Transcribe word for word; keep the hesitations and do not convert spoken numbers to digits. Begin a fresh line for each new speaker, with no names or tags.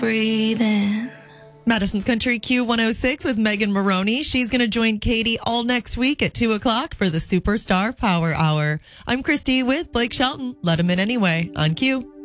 breathing.
Madison's Country Q one oh six with Megan Maroney. She's going to join Katie all next week at two o'clock for the Superstar Power Hour. I'm Christy with Blake Shelton. Let him in anyway on Q.